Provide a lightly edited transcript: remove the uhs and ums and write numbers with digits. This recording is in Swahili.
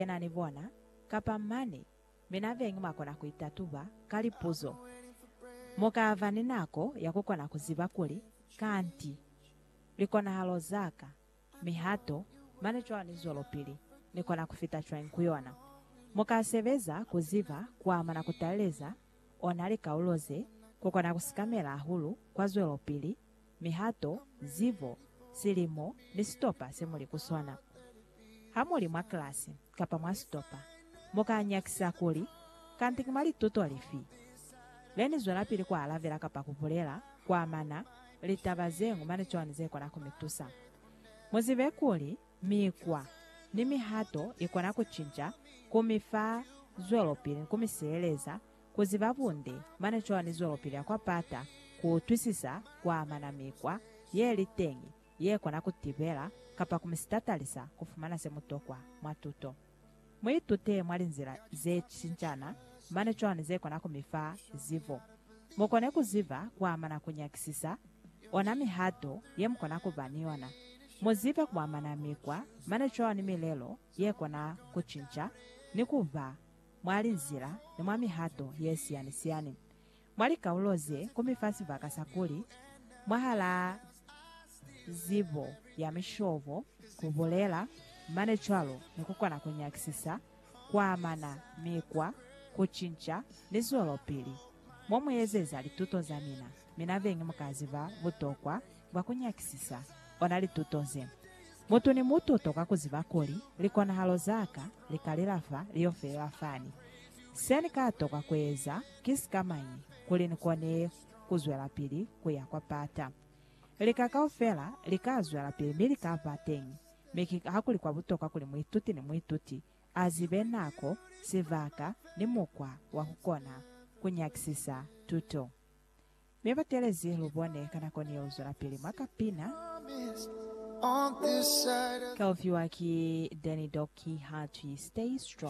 Nivona kapamani minavyengi mwakona kuitatuva kalipuzo mukavani nako yakukona kuziva kuli kanti likona halo zaka mihato mane chwani zolopili nikona kufita chwa nkuyona mukaseveza kuziva kuama na kutaleza onali kauloze kukona kusikamela ahulu kwa zolopili mihato zivo silimo ni stopa semuli kuswana hamuli mwa klasi kapa mwa stopa mukanyakisa kuli kanti kimali tuto alifi leni zola pili kwa alavela kapa kupulela kwa mana litabazengu mane chwani zeko na kumitusa muzive kuli mikwa ni mihato ikona kuchinja kumifa zolopili kumiseleza kuziva bunde mane chwani zolopili akwapata kutwisisa kwa mana mikwa yeli tengi yekona kutibela kapa kumisitalisa kufumana semutokwa mwatuto mwitute mwali nzira zechinchana mane chwani zekona kumifa zivo mukone kuziva kuamana kunyakisisa ona mihato yemukona kuvaniona muzive kuamana mikwa mane chwani milelo yekona kuchincha nikuva mwali nzira ni mwa mihato yesiyanisiyani mwali kauloze kumifasi vakasakuli mwahala zivo ya mishovo kuvolela mane chwalo nikukona kunyakisisa kuamana mikwa kuchincha ni zolopili momuyezeza litutoza mina vengi mukaziva mutokwa bwa kunyakisisa ona litutoze mutu ni mutu toka kuziva kuli likona halo zaka likalilafa liyofelela fani seni katoka kweza kisikamanyi kuli nikone kuzwela pili kuya kwa pata likakaofela likazwela pili milikavatengi miki hakuli kwa butoka kuli mwituti ni mwituti azibe nako sivaka ni mukwa wa kukona kunyakisisa tuto mivatelezi lubone kanakoni ya uzula pili makapina kaufiwaki Deni Doki Hachi Stay Strong.